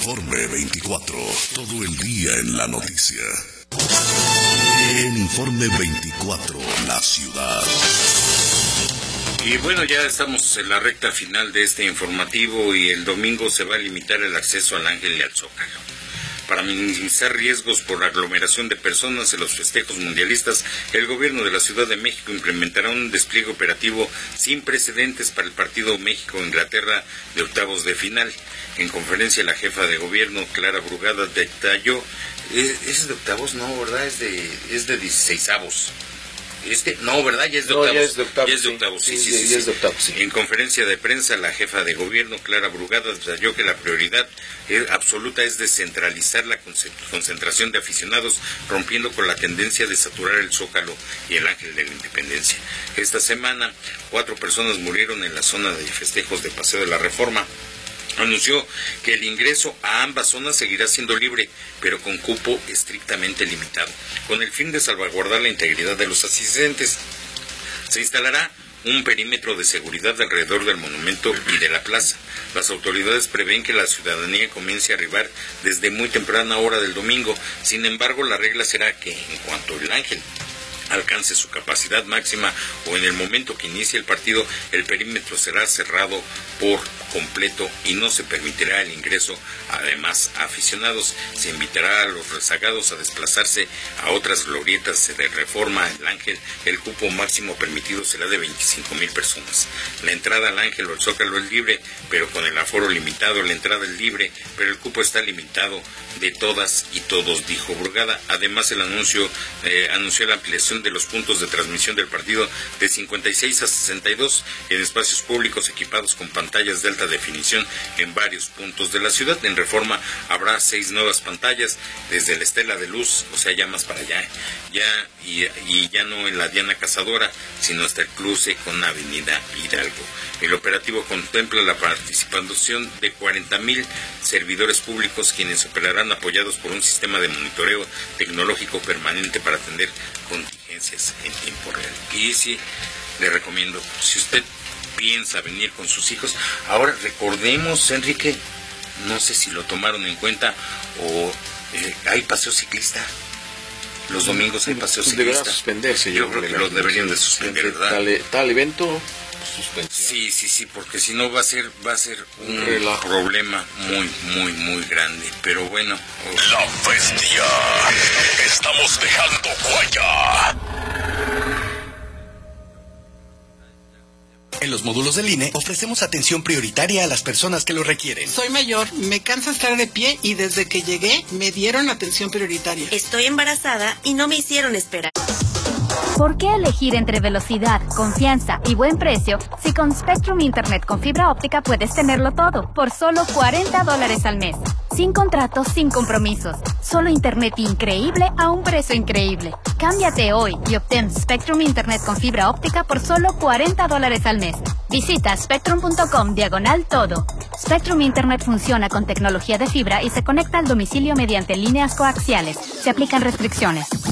Informe 24. Todo el día en la noticia. En Informe 24, la ciudad. Y bueno, ya estamos en la recta final de este informativo y el domingo se va a limitar el acceso al Ángel y al Zócalo. Para minimizar riesgos por aglomeración de personas en los festejos mundialistas, el gobierno de la Ciudad de México implementará un despliegue operativo sin precedentes para el partido México-Inglaterra de octavos de final. En conferencia, la jefa de gobierno, Clara Brugada, detalló, ¿es de octavos? No, ¿verdad? Es de 16avos. No, ¿verdad? Ya es de octavos. Ya es de octavos. Ya es de octavos, sí. Es de octavos, sí. En conferencia de prensa, la jefa de gobierno, Clara Brugada, detalló que la prioridad absoluta es descentralizar la concentración de aficionados, rompiendo con la tendencia de saturar el Zócalo y el Ángel de la Independencia. Esta semana, 4 personas murieron en la zona de festejos de Paseo de la Reforma. Anunció que el ingreso a ambas zonas seguirá siendo libre, pero con cupo estrictamente limitado, con el fin de salvaguardar la integridad de los asistentes. Se instalará un perímetro de seguridad alrededor del monumento y de la plaza. Las autoridades prevén que la ciudadanía comience a arribar desde muy temprana hora del domingo. Sin embargo, la regla será que en cuanto el Ángel alcance su capacidad máxima o en el momento que inicie el partido, el perímetro será cerrado por completo y no se permitirá el ingreso además a aficionados. Se invitará a los rezagados a desplazarse a otras glorietas de Reforma. El Ángel, el cupo máximo permitido será de 25,000 personas. La entrada al Ángel o el Zócalo es libre, pero con el aforo limitado. La entrada es libre, pero el cupo está limitado de todas y todos, dijo Brugada. Además, el anunció la ampliación de los puntos de transmisión del partido de 56 a 62 en espacios públicos equipados con pantallas de alta definición en varios puntos de la ciudad. En Reforma habrá 6 nuevas pantallas desde la Estela de Luz, o sea, ya más para allá, y ya no en la Diana Cazadora, sino hasta el cruce con Avenida Hidalgo. El operativo contempla la participación de 40,000 servidores públicos, quienes operarán apoyados por un sistema de monitoreo tecnológico permanente para atender contingencias en tiempo real. Y sí, le recomiendo, si usted piensa venir con sus hijos, ahora recordemos, Enrique, no sé si lo tomaron en cuenta, o hay paseo ciclista. Los domingos hay paseo ciclista. Deberá suspenderse. Yo creo que lo deberían de suspender, ¿verdad? Tal evento, suspensión. Sí, porque si no va a ser un problema muy grande. Pero bueno. La bestia. Estamos dejando huella. En los módulos del INE ofrecemos atención prioritaria a las personas que lo requieren. Soy mayor, me cansa estar de pie y desde que llegué me dieron atención prioritaria. Estoy embarazada y no me hicieron esperar. ¿Por qué elegir entre velocidad, confianza y buen precio si con Spectrum Internet con fibra óptica puedes tenerlo todo por solo $40 al mes? Sin contratos, sin compromisos. Solo internet increíble a un precio increíble. Cámbiate hoy y obtén Spectrum Internet con fibra óptica por solo $40 al mes. Visita spectrum.com/todo. Spectrum Internet funciona con tecnología de fibra y se conecta al domicilio mediante líneas coaxiales. Se aplican restricciones.